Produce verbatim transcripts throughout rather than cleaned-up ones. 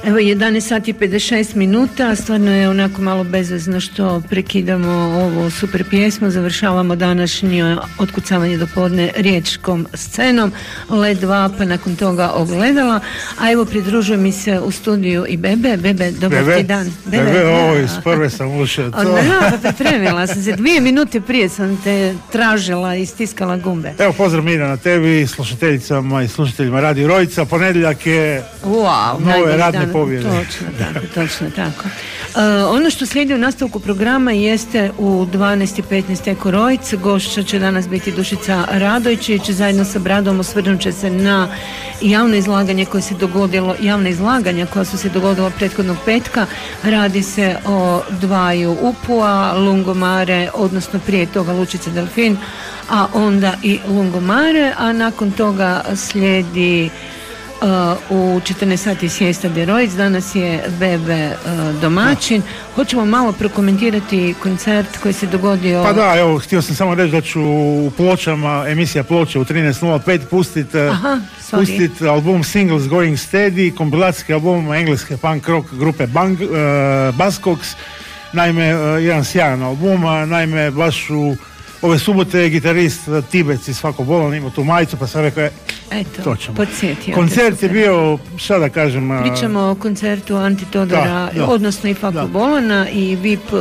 Evo jedanaest sati i pedeset šest minuta, stvarno je onako malo bezvezno što prekidamo ovu super pjesmu, završavamo današnje otkucavanje do podne riječkom scenom, Led dva, pa nakon toga ogledala, a evo pridružuje mi se u studiju i Bebe. Bebe, dobar Bebe, ti dan. Bebe, Bebe ovo iz prve sam ušao. Da, pa pripremila sam se, dvije minute prije sam te tražila i stiskala gumbe. Evo pozdrav Mira na tebi, slušateljicama i slušateljima Radio Rojica, ponedjeljak je wow, nove radne dan. pobjede. Točno tako, točno tako. Uh, ono što slijedi u nastavku programa jeste u dvanaest i petnaest Eko Rojic. Gošća će danas biti Dušica Radojčić, zajedno sa Bradom osvrnut će se na javno izlaganje koje se dogodilo, javne izlaganja koja su se dogodila prethodnog petka. Radi se o dvaju upua, Lungomare, odnosno prije toga Lučica Delfin, a onda i Lungomare, a nakon toga slijedi Uh, u četrnaest sati sjesta Derojic. Danas je Bebe uh, domaćin. Hoćemo malo prokomentirati koncert koji se dogodio. Pa da, evo, htio sam samo reći da ću u Pločama, emisija Ploče u trinaest nula pet pustiti pustit album Singles Going Steady, kompilacijski album engleske punk rock grupe Bang, uh, Buzzcocks. Naime, uh, jedan sjajan album, a naime baš u ove subote je gitarist Tibec iz Svako bolan imao tu majicu, pa sam rekao, eto, podsjetio. Koncert je bio, šta da kažem... Pričamo o koncertu Antitodora, da, da, odnosno i Svako bolana i V I P uh,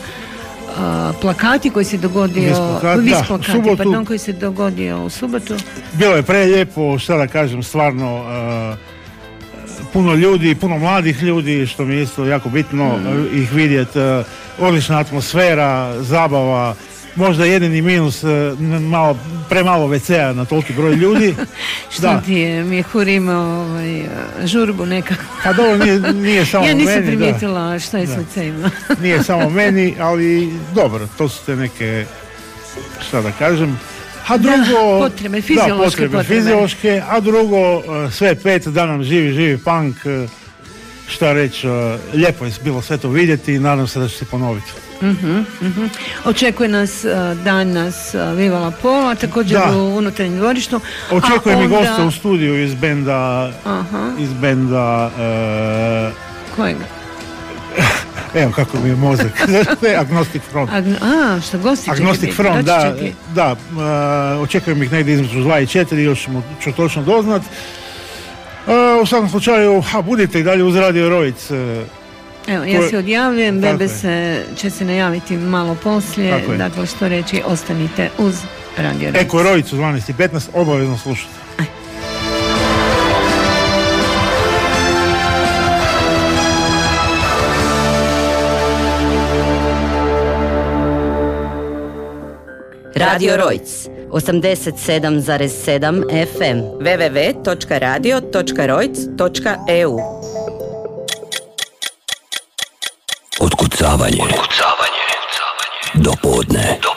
uh, plakati koji se dogodio... Vis plakati, vis plakati da, subotu, pardon, koji se dogodio u subotu. Bilo je prelijepo, šta da kažem, stvarno... Uh, puno ljudi, puno mladih ljudi, što mi je isto jako bitno mm. ih vidjeti. Uh, odlična atmosfera, zabava. Možda jedini minus, malo, premalo ve ce a na toliki broj ljudi. Što da. Ti je, mi je Hur ovaj, žurbu nekako. Pa dobro, nije, nije samo meni. Ja nisam meni, primijetila da. Što je s ve ce ima. Nije samo meni, ali dobro, to su te neke, šta da kažem. A drugo, da, potrebe, fiziološke da, potrebe, potrebe. Fiziološke, a drugo, sve pet, da nam živi, živi punk. Šta reći, lijepo je bilo sve to vidjeti i nadam se da će se ponoviti. Uh-huh, uh-huh. Očekuje nas uh, danas uh, Vivala Pola, također da. U unutarnjem dvorištu. Očekuje mi onda... gosta u studiju iz benda uh-huh. iz benda uh... kojega? Evo kako mi je mozak. Agnostic Front. Agn- a, što gosti će Agnostic biti? Front, da, da uh, očekujem ih negdje između dva i četiri, još ću točno doznat. Uh, u svakom slučaju, ha, budite i dalje uz Radio Rojic. Uh, Evo, ja se odjavljujem, Bebe se, će se najaviti malo poslije, dakle što reći, ostanite uz Radio Rojic. Eko Rojic u dvanaest i petnaest, obavezno slušajte. Aj. Radio Rojic, osamdeset sedam zarez sedam ef em, w w w točka radio točka rojic točka e u. Otkucavanje. Otkucavanje. Do podne. Do